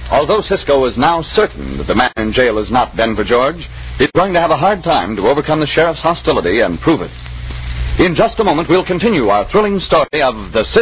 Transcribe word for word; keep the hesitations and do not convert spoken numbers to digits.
Although Cisco is now certain that the man in jail is not Denver George, he's going to have a hard time to overcome the sheriff's hostility and prove it. In just a moment, we'll continue our thrilling story of the Cisco